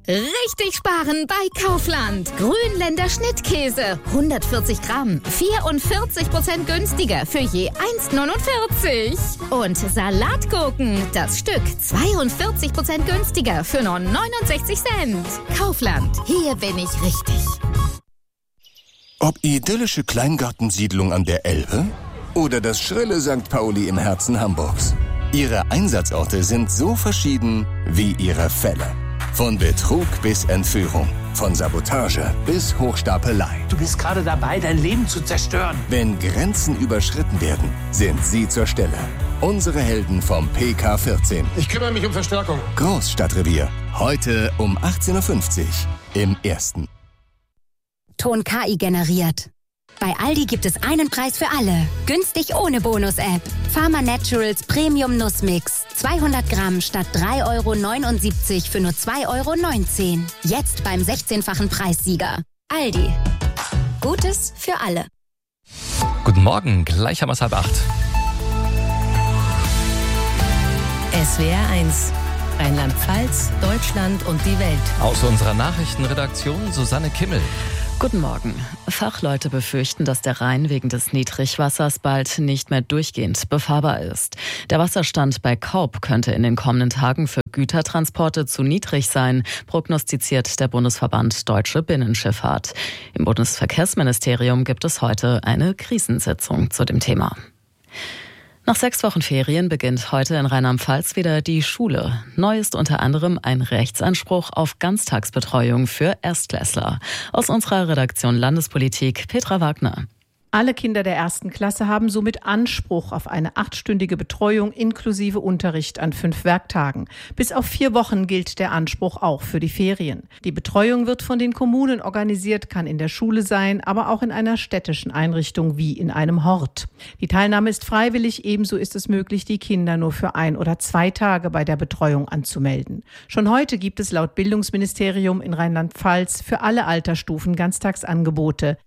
Richtig sparen bei Kaufland. Grünländer Schnittkäse, 140 Gramm, 44% günstiger für je 1,49. Und Salatgurken, das Stück, 42% günstiger für nur 69 Cent. Kaufland, hier bin ich richtig. Ob idyllische Kleingartensiedlung an der Elbe oder das schrille St. Pauli im Herzen Hamburgs. Ihre Einsatzorte sind so verschieden wie ihre Fälle. Von Betrug bis Entführung, von Sabotage bis Hochstapelei. Du bist gerade dabei, dein Leben zu zerstören. Wenn Grenzen überschritten werden, sind Sie zur Stelle. Unsere Helden vom PK14. Ich kümmere mich um Verstärkung. Großstadtrevier. Heute um 18.50 Uhr im Ersten. Ton KI generiert. Bei Aldi gibt es einen Preis für alle. Günstig ohne Bonus-App. Pharma Naturals Premium Nussmix. 200 Gramm statt 3,79 € für nur 2,19 €. Jetzt beim 16-fachen Preissieger. Aldi. Gutes für alle. Guten Morgen, gleich haben wir es 7:30. SWR 1. Rheinland-Pfalz, Deutschland und die Welt. Aus unserer Nachrichtenredaktion Susanne Kimmel. Guten Morgen. Fachleute befürchten, dass der Rhein wegen des Niedrigwassers bald nicht mehr durchgehend befahrbar ist. Der Wasserstand bei Kaub könnte in den kommenden Tagen für Gütertransporte zu niedrig sein, prognostiziert der Bundesverband Deutsche Binnenschifffahrt. Im Bundesverkehrsministerium gibt es heute eine Krisensitzung zu dem Thema. Nach 6 Wochen Ferien beginnt heute in Rheinland-Pfalz wieder die Schule. Neu ist unter anderem ein Rechtsanspruch auf Ganztagsbetreuung für Erstklässler. Aus unserer Redaktion Landespolitik, Petra Wagner. Alle Kinder der 1. Klasse haben somit Anspruch auf eine 8-stündige Betreuung inklusive Unterricht an 5 Werktagen. Bis auf 4 Wochen gilt der Anspruch auch für die Ferien. Die Betreuung wird von den Kommunen organisiert, kann in der Schule sein, aber auch in einer städtischen Einrichtung wie in einem Hort. Die Teilnahme ist freiwillig, ebenso ist es möglich, die Kinder nur für 1 oder 2 Tage bei der Betreuung anzumelden. Schon heute gibt es laut Bildungsministerium in Rheinland-Pfalz für alle Altersstufen Ganztagsangebote.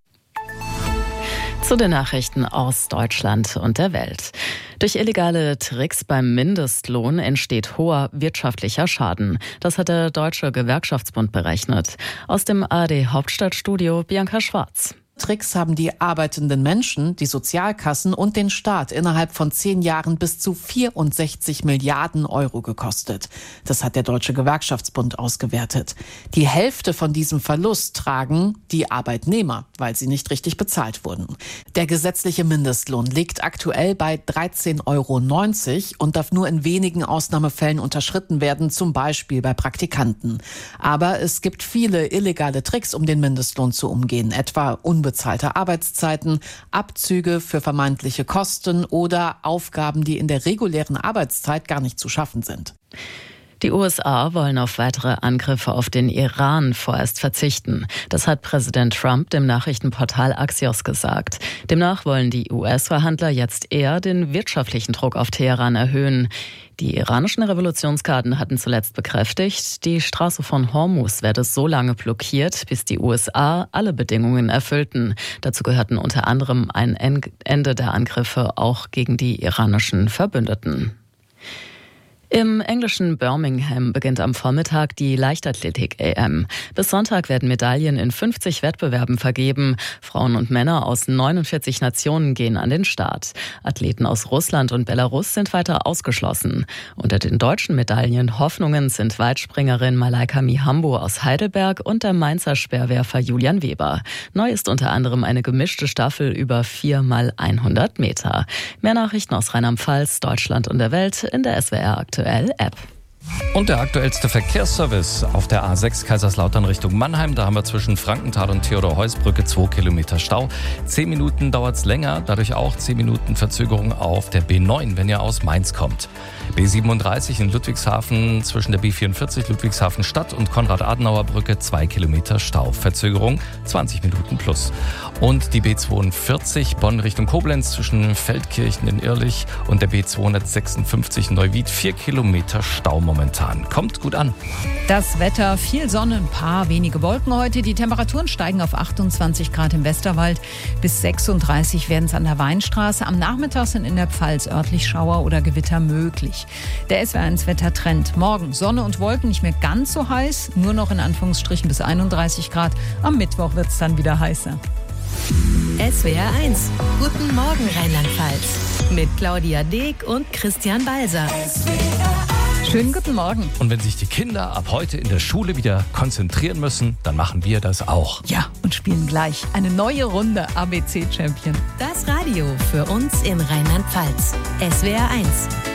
Zu den Nachrichten aus Deutschland und der Welt. Durch illegale Tricks beim Mindestlohn entsteht hoher wirtschaftlicher Schaden. Das hat der Deutsche Gewerkschaftsbund berechnet. Aus dem ARD-Hauptstadtstudio Bianca Schwarz. Tricks haben die arbeitenden Menschen, die Sozialkassen und den Staat innerhalb von 10 Jahren bis zu 64 Milliarden € gekostet. Das hat der Deutsche Gewerkschaftsbund ausgewertet. Die Hälfte von diesem Verlust tragen die Arbeitnehmer, weil sie nicht richtig bezahlt wurden. Der gesetzliche Mindestlohn liegt aktuell bei 13,90 € und darf nur in wenigen Ausnahmefällen unterschritten werden, zum Beispiel bei Praktikanten. Aber es gibt viele illegale Tricks, um den Mindestlohn zu umgehen, etwa unbezahlte Arbeitszeiten, Abzüge für vermeintliche Kosten oder Aufgaben, die in der regulären Arbeitszeit gar nicht zu schaffen sind. Die USA wollen auf weitere Angriffe auf den Iran vorerst verzichten. Das hat Präsident Trump dem Nachrichtenportal Axios gesagt. Demnach wollen die US-Verhandler jetzt eher den wirtschaftlichen Druck auf Teheran erhöhen. Die iranischen Revolutionsgarden hatten zuletzt bekräftigt, die Straße von Hormuz werde so lange blockiert, bis die USA alle Bedingungen erfüllten. Dazu gehörten unter anderem ein Ende der Angriffe auch gegen die iranischen Verbündeten. Im englischen Birmingham beginnt am Vormittag die Leichtathletik-EM. Bis Sonntag werden Medaillen in 50 Wettbewerben vergeben. Frauen und Männer aus 49 Nationen gehen an den Start. Athleten aus Russland und Belarus sind weiter ausgeschlossen. Unter den deutschen Medaillenhoffnungen sind Weitspringerin Malaika Mihambo aus Heidelberg und der Mainzer Speerwerfer Julian Weber. Neu ist unter anderem eine gemischte Staffel über 4x100 Meter. Mehr Nachrichten aus Rheinland-Pfalz, Deutschland und der Welt in der SWR Aktuell App. Und der aktuellste Verkehrsservice auf der A6 Kaiserslautern Richtung Mannheim. Da haben wir zwischen Frankenthal und Theodor-Heuss-Brücke 2 Kilometer Stau. 10 Minuten dauert es länger, dadurch auch 10 Minuten Verzögerung auf der B9, wenn ihr aus Mainz kommt. B37 in Ludwigshafen zwischen der B44 Ludwigshafen Stadt und Konrad-Adenauer-Brücke 2 Kilometer Stau. Verzögerung 20 Minuten plus. Und die B42 Bonn Richtung Koblenz zwischen Feldkirchen in Irrlich und der B256 Neuwied 4 Kilometer Stau momentan. Kommt gut an. Das Wetter, viel Sonne, ein paar wenige Wolken heute. Die Temperaturen steigen auf 28 Grad im Westerwald. Bis 36 werden es an der Weinstraße. Am Nachmittag sind in der Pfalz örtlich Schauer oder Gewitter möglich. 22. Der SWR1-Wettertrend. Morgen Sonne und Wolken, nicht mehr ganz so heiß, nur noch in Anführungsstrichen bis 31 Grad. Am Mittwoch wird es dann wieder heißer. SWR 1. Guten Morgen Rheinland-Pfalz. Mit Claudia Deek und Christian Balser. Schönen guten Morgen. Und wenn sich die Kinder ab heute in der Schule wieder konzentrieren müssen, dann machen wir das auch. Ja, und spielen gleich eine neue Runde ABC Champion. Das Radio für uns in Rheinland-Pfalz. SWR 1.